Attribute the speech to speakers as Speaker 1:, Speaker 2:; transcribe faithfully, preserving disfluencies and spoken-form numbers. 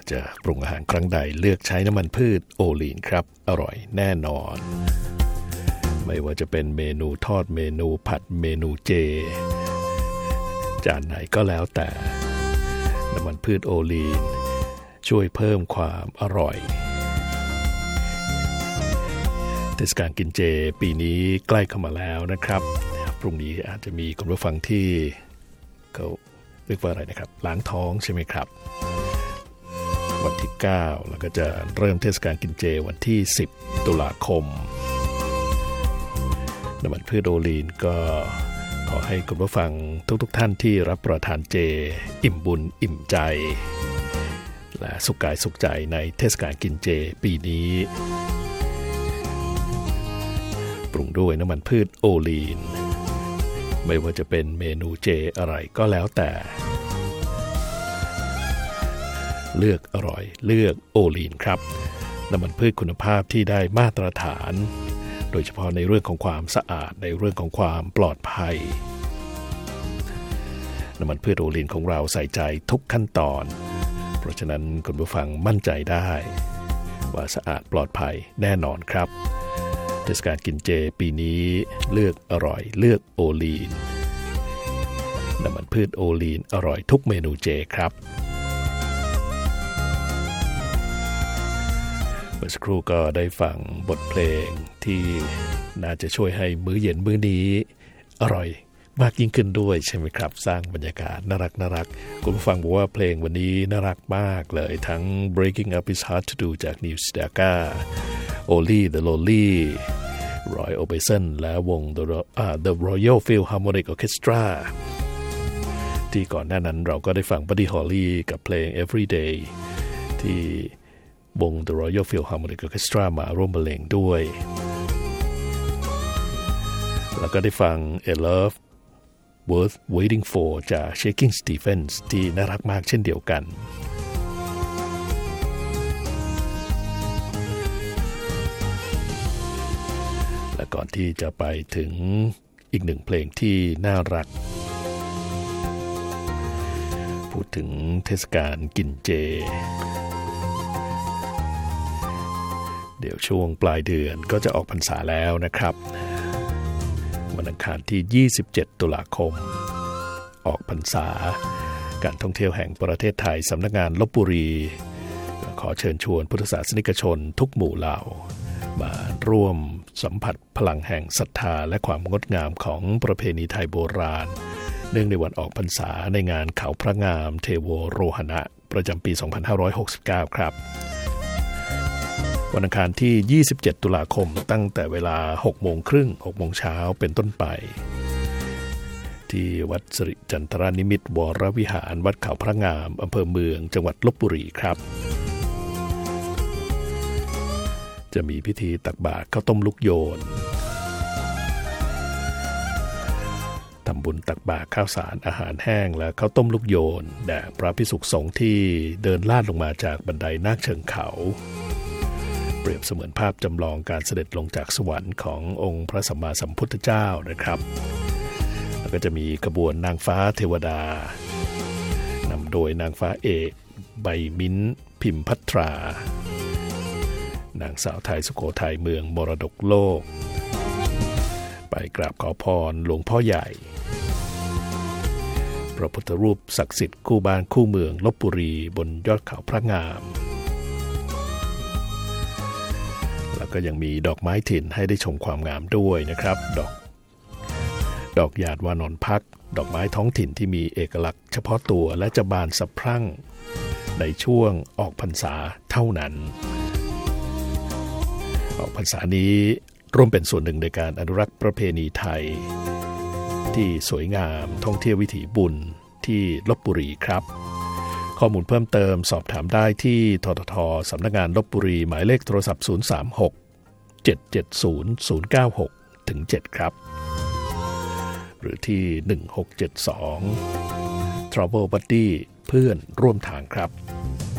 Speaker 1: จะปรุงอาหารครั้งใดเลือกใช้น้ำมันพืชโอลีนครับอร่อยแน่นอนไม่ว่าจะเป็นเมนูทอดเมนูผัดเมนูเจจานไหนก็แล้วแต่น้ำมันพืชโอลีนช่วยเพิ่มความอร่อยเทศกาลกินเจปีนี้ใกล้เข้ามาแล้วนะครับพรุ่งนี้อาจจะมีคุณผู้ฟังที่เขาเรียกว่าอะไรนะครับล้างท้องใช่ไหมครับวันที่เก้าแล้วก็จะเริ่มเทศกาลกินเจวันที่สิบตุลาคมน้ำมันพืชโอลีนก็ขอให้คุณผู้ฟังทุกๆท่านที่รับประทานเจอิ่มบุญอิ่มใจและสุขกายสุขใจในเทศกาลกินเจปีนี้ปรุงด้วยน้ำมันพืชโอลีนไม่ว่าจะเป็นเมนูเจอะไรก็แล้วแต่เลือกอร่อยเลือกโอลีนครับน้ำมันพืชคุณภาพที่ได้มาตรฐานโดยเฉพาะในเรื่องของความสะอาดในเรื่องของความปลอดภัยน้ำมันพืชโอลีนของเราใส่ใจทุกขั้นตอนเพราะฉะนั้นคุณผู้ฟังมั่นใจได้ว่าสะอาดปลอดภัยแน่นอนครับเทศกาลกินเจปีนี้เลือกอร่อยเลือกโอลีนน้ำมันพืชโอลีนอร่อยทุกเมนูเจครับเมื่อสักครู่ก็ได้ฟังบทเพลงที่น่าจะช่วยให้มื้อเย็นมื้อนี้อร่อยมากยิ่งขึ้นด้วยใช่ไหมครับสร้างบรรยากาศน่ารักน่ารักคุณผู้ฟังบอกว่าเพลงวันนี้น่ารักมากเลยทั้ง Breaking Up Is Hard to Do จาก Neil Sedaka Oli the Lonely Roy Orbison และวง The, uh, The Royal Philharmonic Orchestra ที่ก่อนหน้านั้นเราก็ได้ฟัง Buddy Holly กับเพลง Everyday ที่วง The Royal Philharmonic Orchestra มาร่วมบรรเลงด้วยแล้วก็ได้ฟัง A Love Worth Waiting For จาก Shaking Stevens ที่น่ารักมากเช่นเดียวกันและก่อนที่จะไปถึงอีกหนึ่งเพลงที่น่ารักพูดถึงเทศกาลกินเจเดี๋ยวช่วงปลายเดือนก็จะออกพรรษาแล้วนะครับวันอังคารที่ยี่สิบเจ็ดตุลาคมออกพรรษาการท่องเที่ยวแห่งประเทศไทยสำนักงานลพบุรีขอเชิญชวนพุทธศาสนิกชนทุกหมู่เหล่ามาร่วมสัมผัสพลังแห่งศรัทธาและความงดงามของประเพณีไทยโบราณเนื่องในวันออกพรรษาในงานเขาพระงามเทโวโรหณะประจำปีสองพันห้าร้อยหกสิบเก้าครับวันอังคารที่ยี่สิบเจ็ดตุลาคมตั้งแต่เวลา หกโมงครึ่ง หกโมงเช้าเป็นต้นไปที่วัดสิริจันทรานิมิตรวรวิหารวัดเขาพระงามอำเภอเมืองจังหวัดลพบุรีครับจะมีพิธีตักบาตรข้าวต้มลูกโยนทำบุญตักบาตรข้าวสารอาหารแห้งและข้าวต้มลูกโยนแด่พระภิกษุสงฆ์ที่เดินลาดลงมาจากบันไดนาคเชิงเขาเปรียบเสมือนภาพจำลองการเสด็จลงจากสวรรค์ขององค์พระสัมมาสัมพุทธเจ้านะครับแล้วก็จะมีขบวนนางฟ้าเทวดานำโดยนางฟ้าเอกใบมิ้นพิมพัทรานางสาวไทยสุโขทัยเมืองมรดกโลกไปกราบขอพรหลวงพ่อใหญ่พระพุทธรูปศักดิ์สิทธิ์คู่บ้านคู่เมืองลพบุรีบนยอดเขาพระงามแล้วก็ยังมีดอกไม้ถิ่นให้ได้ชมความงามด้วยนะครับดอกดอกหยาดวานอนพักดอกไม้ท้องถิ่นที่มีเอกลักษณ์เฉพาะตัวและจะบานสะพรั่งในช่วงออกพรรษาเท่านั้นออกพรรษานี้ร่วมเป็นส่วนหนึ่งในการอนุรักษ์ประเพณีไทยที่สวยงามท่องเที่ยววิถีบุญที่ลพบุรีครับข้อมูลเพิ่มเติมสอบถามได้ที่ททท.สำนักงานลพบุรีหมายเลขโทรศัพท์ศูนย์ สาม หก เจ็ด เจ็ด ศูนย์ ศูนย์ เก้า หก ถึง เจ็ดครับหรือที่หนึ่งหกเจ็ดสอง Travel Buddy เพื่อนร่วมทางครับ